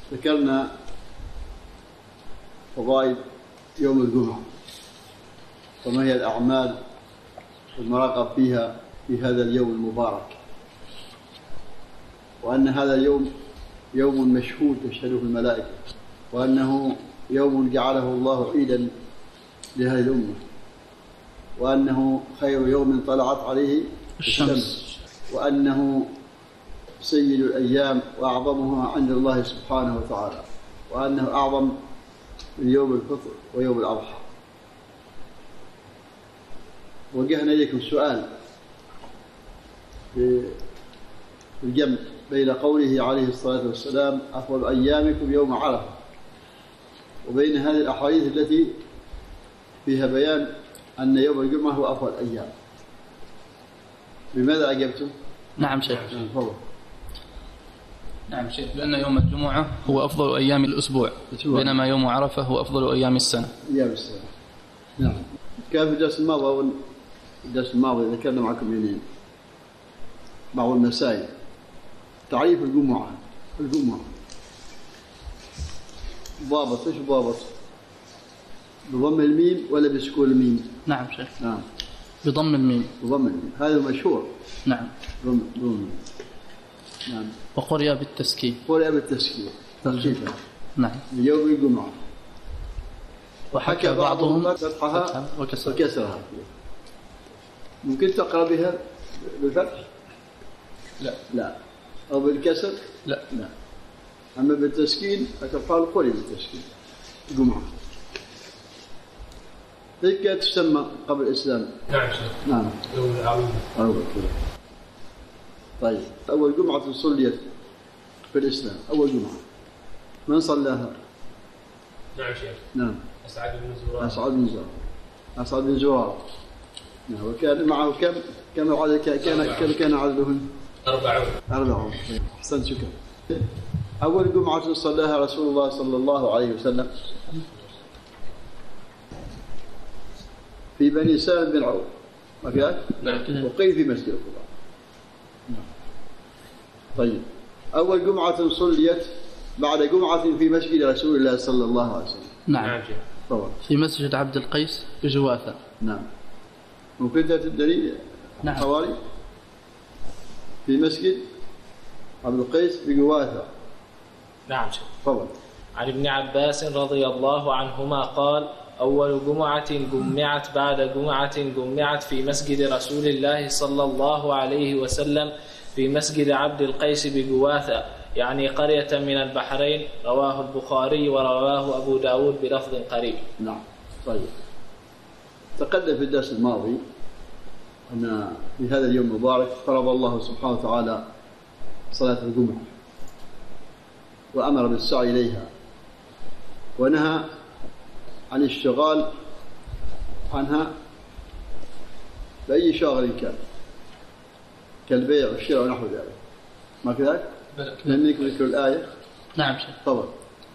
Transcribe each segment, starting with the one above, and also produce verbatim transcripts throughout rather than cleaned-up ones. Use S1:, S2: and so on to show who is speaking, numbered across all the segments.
S1: ذكرنا فضائل يوم الجمعة وما هي الأعمال المراقب فيها في هذا اليوم المبارك، وأن هذا اليوم يوم مشهود تشهده الملائكة، وأنه يوم جعله الله عيدا لهذه الأمة، وأنه خير يوم طلعت عليه الشمس، وأنه سيد الأيام وأعظمها عند الله سبحانه وتعالى، وأنه أعظم من يوم الفطر ويوم الأضحى. وجهنا إليكم سؤال في الجمع بين قوله عليه الصلاة والسلام أفضل أيامكم يوم عرفة، وبين هذه الأحاديث التي فيها بيان أن يوم الجمعة هو أفضل أيام. بماذا أجبتم؟
S2: نعم شيخ.
S1: فضل.
S2: نعم شيخ، لأن يوم الجمعة هو أفضل أيام الأسبوع، بينما يوم عرفة هو أفضل أيام السنة.
S1: أيام السنة. نعم. كان في الدرس الماضي أو الدرس الماضي ذكرنا معكم يومين بعض المسائل. تعريف الجمعة. الجمعة ضابط، ايش ضابط؟ بضم الميم ولا بسكون الميم؟
S2: نعم شيخ.
S1: نعم.
S2: بضم الميم.
S1: بضم الميم، هذا مشهور.
S2: نعم.
S1: ضم ضم. نعم.
S2: وقرئ بالتسكين.
S1: قرئ بالتسكين. تخفيفا.
S2: نعم.
S1: يوم الجمعة.
S2: وحكى بعضهم
S1: فتحها
S2: وكسرها.
S1: وكسرها. ممكن تقرأ بها بالفتح؟
S2: لا.
S1: لا. أو بالكسر؟
S2: لا.
S1: لا. أما بالتسكين فتقال قرئ بالتسكين. جمعة. هيك تسمى قبل الإسلام.
S3: نعم شيخ.
S1: نعم.
S3: يوم العظيم.
S1: أول كذا. طيب، أول جمعة صليت في الإسلام، أول جمعة من صلاها؟
S3: نعم شيخ.
S1: نعم.
S3: أسعد بن زرارة.
S1: أسعد بن زرارة. أسعد بن زرارة. نعم. وكان معه كم؟ كم عدد كان كم كان عددهن؟
S3: أربعون.
S1: أربعون. أحسنت، شكرا. أول جمعة صلاها رسول الله صلى الله عليه وسلم في بني سالم بن عوف، ما في ذلك؟
S3: نعم.
S1: وقيل في مسجد القباء. طيب، أول جمعة صليت بعد جمعة في مسجد رسول الله صلى الله عليه وسلم.
S2: نعم.
S3: نعم شيخ.
S1: طبعا.
S2: في مسجد عبد القيس بجواثة.
S1: نعم. ممكن تدري
S2: نعم.
S1: حوالي في مسجد عبد القيس بجواثة.
S3: نعم شيخ.
S1: طبعا.
S3: عن ابن عباس رضي الله عنهما قال: أول جمعة جمعت بعد جمعة جمعت في مسجد رسول الله صلى الله عليه وسلم في مسجد عبد القيس بجواثة، يعني قرية من البحرين. رواه البخاري ورواه أبو داود بلفظ قريب.
S1: نعم. طيب، تقدم في الدرس الماضي أن في هذا اليوم المبارك فرض الله سبحانه وتعالى صلاة الجمعة وأمر بالسعي إليها، ونهى عن الاشتغال عنها بأي شاغل كان كالبيع والشراء ونحو ذلك، ما كذلك؟ لم يكن ذكر الآية.
S2: نعم شيخ.
S1: طبعا.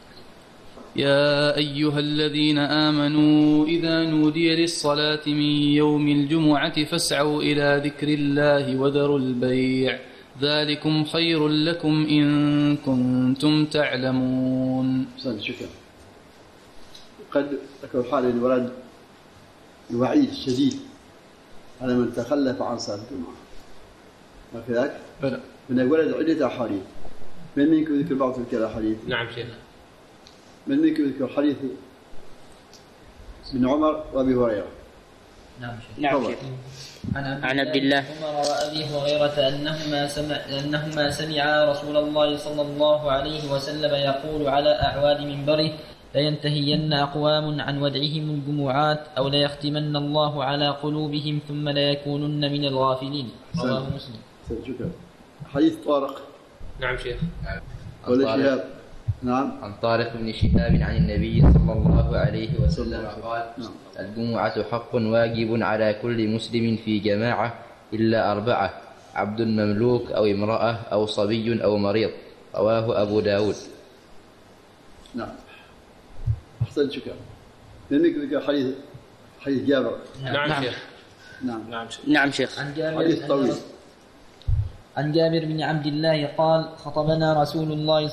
S2: يا أيها الذين آمنوا إذا نودي للصلاة من يوم الجمعة فاسعوا إلى ذكر الله وذروا البيع ذلكم خير لكم إن كنتم تعلمون.
S1: شكرا. قد ذكر حال الورد الوعيد الشديد على من تخلف عن صلاة الجمعة، ما كذلك؟
S2: بلى.
S1: من الورد عدة أحاديث. من منكم ذكر بعض تلك الأحاديث؟
S3: نعم شيخ.
S1: من منكم ذكر حديث ابن عمر وأبي هريرة؟
S4: نعم شيخ.
S5: نعم شيخ.
S4: عن عبد الله عمر وأبي هريرة أنهما سمع أنهما سمعا رسول الله صلى الله عليه وسلم يقول على أعواد منبره: لينتهين أقوام عن ودعهم الجمعات أو ليختمن الله على قلوبهم ثم ليكونن من الغافلين. رواه مسلم.
S1: شكرا. حديث طارق.
S3: نعم شيخ.
S1: ولا شهاب. نعم.
S5: عن طارق بن شهاب عن النبي صلى الله عليه وسلم قال: الجمعة حق واجب على كل مسلم في جماعة إلا أربعة: عبد مملوك أو امرأة أو صبي أو مريض. رواه أبو داود.
S1: نعم. أحسن، شكرا. لأنك ذكر حديث حديث جابر.
S3: نعم, نعم شيخ.
S1: نعم.
S3: نعم شيخ.
S5: نعم شيخ.
S4: عن جابر
S1: حديث طويل.
S4: عن جابر بن عبد الله قال: خطبنا رسول الله